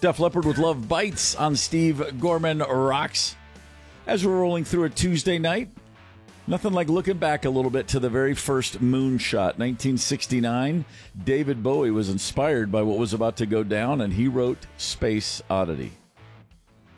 Def Leppard with Love Bites on Steve Gorman Rocks. As we're rolling through a Tuesday night, nothing like looking back a little bit to the very first moonshot, 1969. David Bowie was inspired by what was about to go down, and he wrote Space Oddity.